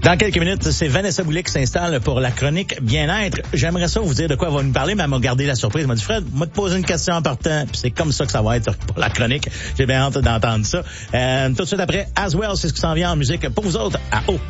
Dans quelques minutes, c'est Vanessa Boulay qui s'installe pour la chronique Bien-être. J'aimerais ça vous dire de quoi elle va nous parler, mais elle m'a gardé la surprise. Elle m'a dit, Fred, moi te poser une question en partant, puis c'est comme ça que ça va être pour la chronique. J'ai bien hâte d'entendre ça. Tout de suite après, As Well, c'est ce qui s'en vient en musique pour vous autres à haut.